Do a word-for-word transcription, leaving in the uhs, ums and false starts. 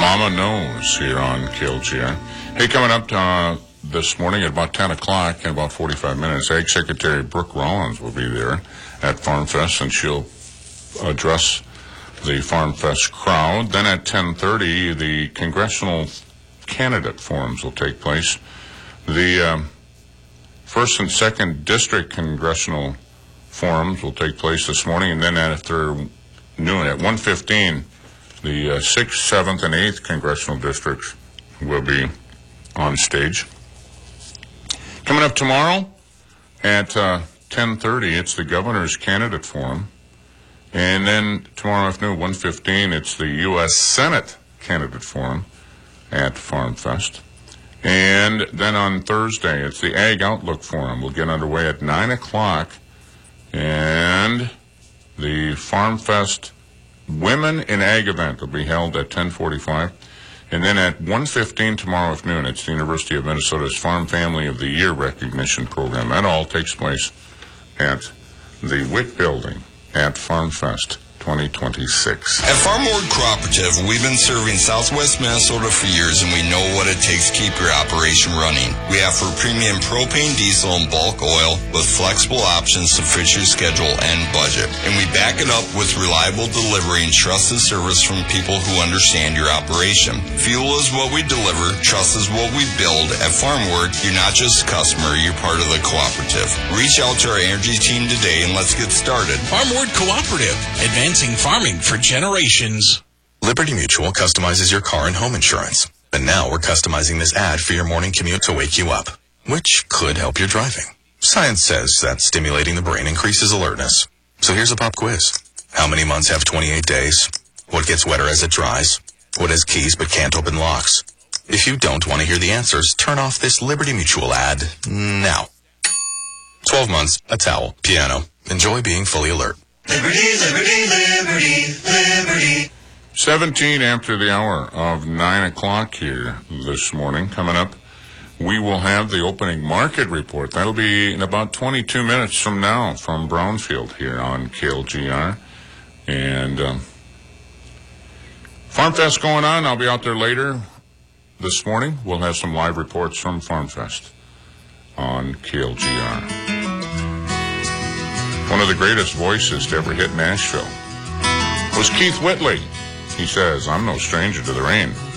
Mama Knows here on K L G R. Hey, coming up uh, this morning at about ten o'clock in about forty-five minutes, Ag Secretary Brooke Rollins will be there at Farm Fest, and she'll address the Farm Fest crowd. Then at ten thirty, the congressional candidate forums will take place. The um, first and second district congressional forums will take place this morning, and then after noon at one fifteen, the uh, sixth, seventh, and eighth congressional districts will be on stage. Coming up tomorrow at uh, ten thirty, it's the governor's candidate forum. And then tomorrow afternoon, one fifteen, it's the U S Senate candidate forum at Farm Fest. And then on Thursday, it's the Ag Outlook Forum. We'll get underway at nine o'clock. And the Farm Fest Women in Ag event will be held at ten forty-five. And then at one fifteen tomorrow afternoon, it's the University of Minnesota's Farm Family of the Year recognition program. That all takes place at the Witt Building at Farm Fest twenty twenty-six. At Farm World Cooperative, we've been serving Southwest Minnesota for years, and we know what it takes to keep your operation running. We offer premium propane, diesel, and bulk oil with flexible options to fit your schedule and budget. And we back it up with reliable delivery and trusted service from people who understand your operation. Fuel is what we deliver. Trust is what we build. At Farm World, you're not just a customer, you're part of the cooperative. Reach out to our energy team today and let's get started. Farm World Cooperative, advancing farming for generations. Liberty Mutual customizes your car and home insurance. And now we're customizing this ad for your morning commute to wake you up, which could help your driving. Science says that stimulating the brain increases alertness. So here's a pop quiz. How many months have twenty-eight days? What gets wetter as it dries? What has keys but can't open locks? If you don't want to hear the answers, turn off this Liberty Mutual ad now. twelve months, a towel, piano. Enjoy being fully alert. Liberty, liberty, liberty, liberty. seventeen after the hour of nine o'clock here this morning. Coming up, we will have the opening market report. That'll be in about twenty-two minutes from now from Brownfield here on K L G R. And um, Farm Fest going on. I'll be out there later this morning. We'll have some live reports from Farm Fest on K L G R. One of the greatest voices to ever hit Nashville was Keith Whitley. He says, "I'm no stranger to the rain."